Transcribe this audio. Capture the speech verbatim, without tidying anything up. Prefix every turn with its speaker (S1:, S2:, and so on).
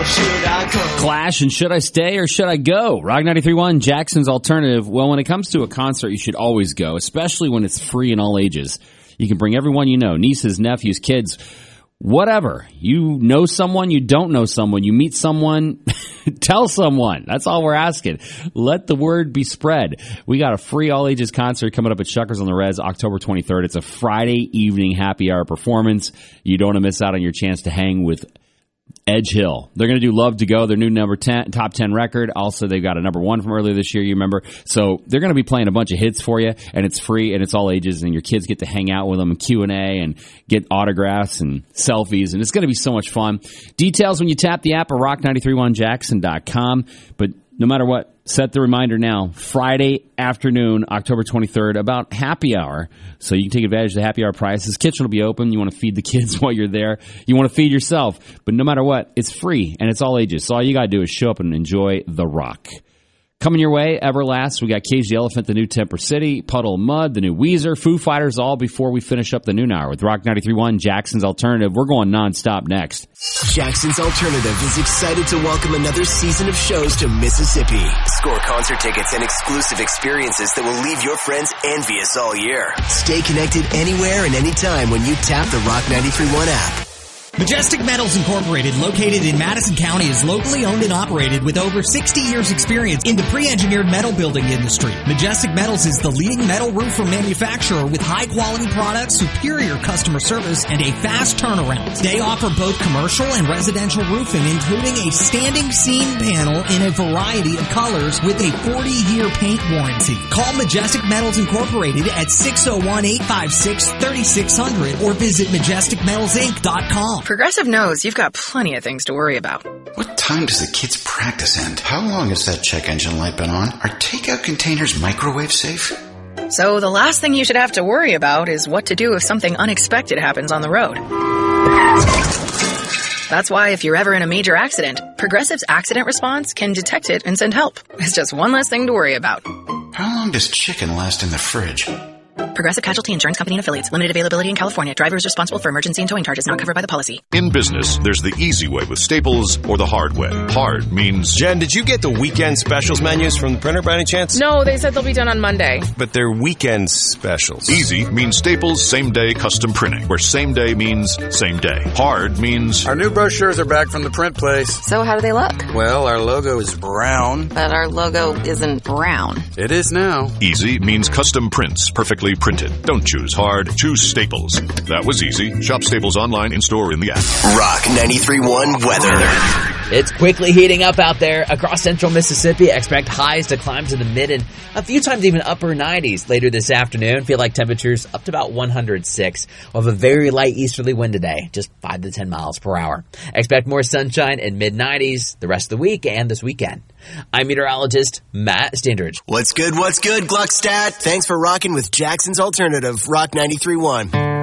S1: should I go?
S2: Clash and Should I Stay or Should I Go? Rock ninety-three point one, Jackson's Alternative. Well, when it comes to a concert, you should always go, especially when it's free in all ages. You can bring everyone you know, nieces, nephews, kids, whatever. You know someone, you don't know someone, you meet someone, tell someone. That's all we're asking. Let the word be spread. We got a free all-ages concert coming up at Shuckers on the Res October twenty-third. It's a Friday evening happy hour performance. You don't want to miss out on your chance to hang with Edge Hill. They're going to do Love to Go, their new number ten, top ten record. Also, they've got a number one from earlier this year, you remember. So they're going to be playing a bunch of hits for you, and it's free, and it's all ages, and your kids get to hang out with them and Q and A and get autographs and selfies, and it's going to be so much fun. Details when you tap the app or rock nine three one jackson dot com. But no matter what, set the reminder now. Friday afternoon, October twenty-third, about happy hour. So you can take advantage of the happy hour prices. Kitchen will be open. You want to feed the kids while you're there. You want to feed yourself. But no matter what, it's free and it's all ages. So all you got to do is show up and enjoy the rock. Coming your way, Everlast. We got Cage the Elephant, the new Temper City, Puddle of Mud, the new Weezer, Foo Fighters, all before we finish up the noon hour with Rock ninety-three point one, Jackson's Alternative. We're going nonstop next.
S3: Jackson's Alternative is excited to welcome another season of shows to Mississippi. Score concert tickets and exclusive experiences that will leave your friends envious all year. Stay connected anywhere and anytime when you tap the Rock ninety-three point one app.
S4: Majestic Metals Incorporated, located in Madison County, is locally owned and operated with over sixty years experience in the pre-engineered metal building industry. Majestic Metals is the leading metal roofer manufacturer with high-quality products, superior customer service, and a fast turnaround. They offer both commercial and residential roofing, including a standing seam panel in a variety of colors with a forty-year paint warranty. Call Majestic Metals Incorporated at six oh one, eight five six, three six zero zero or visit majestic metals inc dot com.
S5: Progressive knows you've got plenty of things to worry about.
S6: What time does the kids' practice end? How long has that check engine light been on? Are takeout containers microwave safe?
S5: So the last thing you should have to worry about is what to do if something unexpected happens on the road. That's why if you're ever in a major accident, Progressive's accident response can detect it and send help. It's just one less thing to worry about.
S6: How long does chicken last in the fridge?
S5: Progressive Casualty Insurance Company and Affiliates. Limited availability in California. Driver is responsible for emergency and towing charges not covered by the policy.
S7: In business, there's the easy way with Staples or the hard way. Hard means...
S8: Jen, did you get the weekend specials menus from the printer by any chance?
S9: No, they said they'll be done on Monday.
S8: But they're weekend specials.
S7: Easy means Staples same-day custom printing, where same day means same day. Hard means...
S10: Our new brochures are back from the print place.
S9: So how do they look?
S10: Well, our logo is brown.
S9: But our logo isn't brown.
S10: It is now.
S7: Easy means custom prints, perfectly printed. Don't choose hard, choose Staples. That was easy. Shop Staples online, in-store, in the app.
S3: Rock ninety-three point one weather.
S11: It's quickly heating up out there across central Mississippi. Expect highs to climb to the mid and a few times even upper nineties later this afternoon. Feel like temperatures up to about one hundred six. We'll have a very light easterly wind today, just five to ten miles per hour. Expect more sunshine and mid nineties the rest of the week and this weekend. I'm meteorologist Matt Standridge.
S3: What's good, what's good, Gluckstadt? Thanks for rocking with Jackson's Alternative, Rock ninety-three point one.